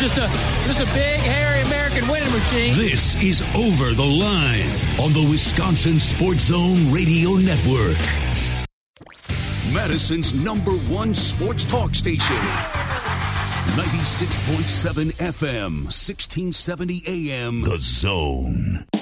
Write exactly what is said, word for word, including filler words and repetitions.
just a just a big, hairy American winning machine. This is Over the Line on the Wisconsin Sports Zone Radio Network. Madison's number one sports talk station. ninety-six point seven F M, sixteen seventy A M, The Zone.